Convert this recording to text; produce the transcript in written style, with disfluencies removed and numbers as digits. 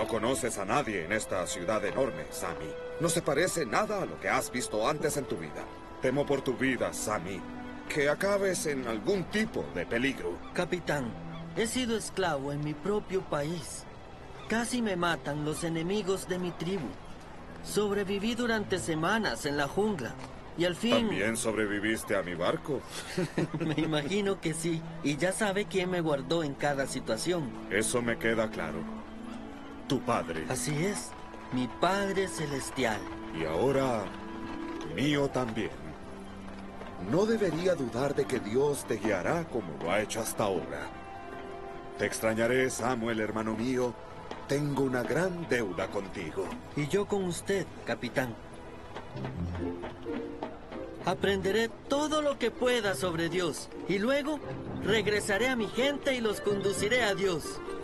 No conoces a nadie en esta ciudad enorme, Sammy. No se parece nada a lo que has visto antes en tu vida. Temo por tu vida, Sammy. Que acabes en algún tipo de peligro. Capitán, he sido esclavo en mi propio país. Casi me matan los enemigos de mi tribu. Sobreviví durante semanas en la jungla. Y al fin... ¿También sobreviviste a mi barco? Me imagino que sí. Y ya sabe quién me guardó en cada situación. Eso me queda claro. Tu padre. Así es. Mi Padre Celestial. Y ahora, mío también. No debería dudar de que Dios te guiará como lo ha hecho hasta ahora. Te extrañaré, Samuel, hermano mío. Tengo una gran deuda contigo. Y yo con usted, capitán. Aprenderé todo lo que pueda sobre Dios. Y luego regresaré a mi gente y los conduciré a Dios.